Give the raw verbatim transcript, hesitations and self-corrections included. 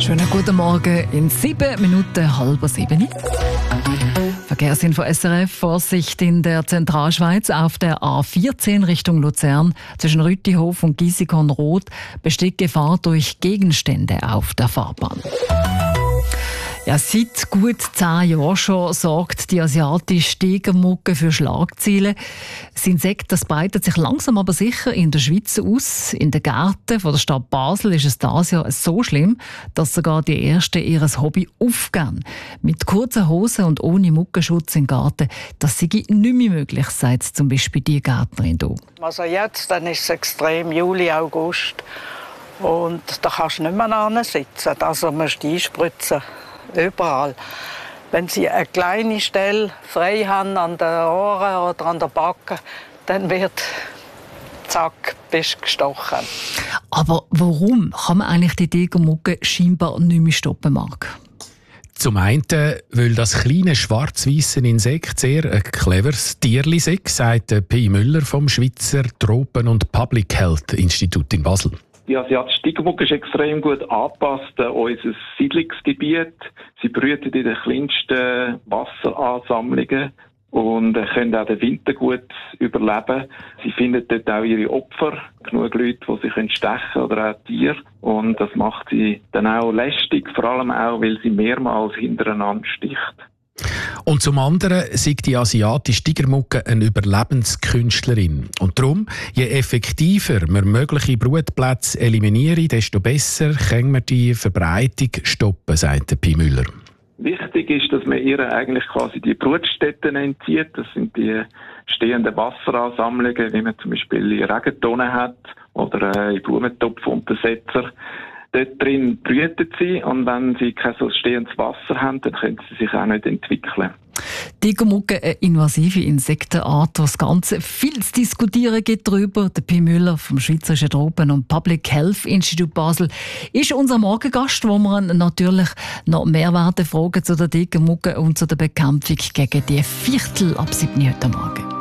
Schönen guten Morgen in sieben Minuten halb sieben. Verkehrsinfo S R F. Vorsicht in der Zentralschweiz auf der A vierzehn Richtung Luzern zwischen Rüttihof und Giessikornroth besteht Gefahr durch Gegenstände auf der Fahrbahn. Ja, seit gut zehn Jahren schon sorgt die asiatische Tigermugge für Schlagzeilen. Das Insekt das breitet sich langsam aber sicher in der Schweiz aus. In den Gärten von der Stadt Basel ist es dieses Jahr so schlimm, dass sogar die Ersten ihr Hobby aufgeben. Mit kurzen Hosen und ohne Muggenschutz im Garten, das sei nicht mehr möglich, sagt zum Beispiel die Gärtnerin hier. Also jetzt dann ist es extrem, Juli, August. Und da kannst du nicht mehr sitzen. Also musst du einspritzen. Überall. Wenn sie eine kleine Stelle frei haben an den Ohren oder an der Backe, dann wird zack, bist gestochen. Aber warum kann man eigentlich die Tigermugge scheinbar nicht mehr stoppen, Marc? Zum einen, weil das kleine schwarz-weisse Insekt sehr ein cleveres Tierli sei, sagt Pi Müller vom Schweizer Tropen- und Public Health Institut in Basel. Die asiatische Tigermugge ist extrem gut angepasst an unser Siedlungsgebiet. Sie brüten in den kleinsten Wasseransammlungen und können auch den Winter gut überleben. Sie finden dort auch ihre Opfer, genug Leute, die sie stechen können oder auch Tiere. Und das macht sie dann auch lästig, vor allem auch, weil sie mehrmals hintereinander sticht. Und zum anderen sei die asiatische Tigermugge eine Überlebenskünstlerin. Und darum, je effektiver wir mögliche Brutplätze eliminieren, desto besser können wir die Verbreitung stoppen, sagt Pi Müller. Wichtig ist, dass man ihr eigentlich quasi die Brutstätten entzieht. Das sind die stehenden Wasseransammlungen, wie man zum Beispiel in Regentonnen hat oder in Blumentopfuntersetzer. Dort drin brüten sie und wenn sie kein so stehendes Wasser haben, dann können sie sich auch nicht entwickeln. Tigermugge, eine invasive Insektenart, was Ganze viel zu diskutieren gibt darüber. Der Pi Müller vom Schweizerischen Tropen- und Public Health Institut Basel ist unser Morgengast, wo wir natürlich noch mehr werden fragen zu der Tigermugge und zu der Bekämpfung gegen die Viertel ab sieben heute Morgen.